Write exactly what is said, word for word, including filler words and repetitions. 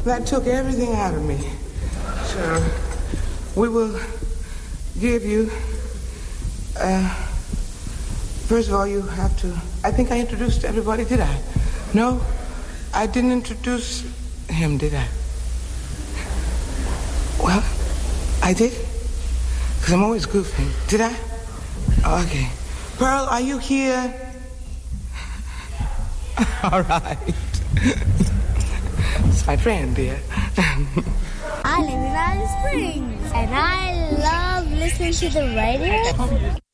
that took everything out of me. So we will give you, uh, first of all, you have to, I think I introduced everybody, did I? No, I didn't introduce him, did I? Well, I did, because I'm always goofing. Did I? Oh, okay. Pearl, are you here? All right. It's my friend, dear. I live in Alice Springs, and I love listening to the radio.